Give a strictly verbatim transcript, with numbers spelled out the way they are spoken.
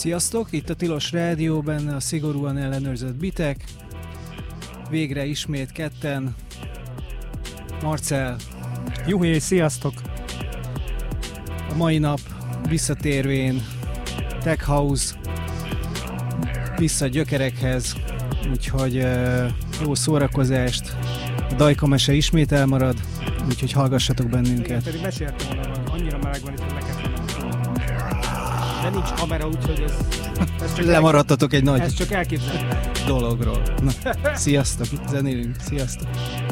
Sziasztok, itt a Tilos Rádió, benne a szigorúan ellenőrzött bitek. Végre ismét ketten. Marcell. Juhé, sziasztok! A mai nap visszatérvén Tech House, vissza a gyökerekhez, úgyhogy uh, jó szórakozást. A Dajka mese ismét elmarad, úgyhogy hallgassatok bennünket. Én pedig meséltem volna, hogy annyira meleg van, hogy le kell tennem. De nincs kamera, úgyhogy ez, ez csak Lemaradtatok egy nagy ez csak elképzelhető dologról. Na, sziasztok, zenélünk, sziasztok!